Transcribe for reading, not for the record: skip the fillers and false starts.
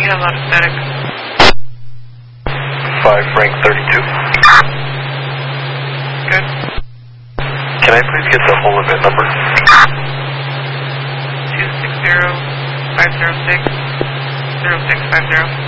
have a lot of static. 5 Frank 32. Good. Can I please get the whole event number? 260-506-0650.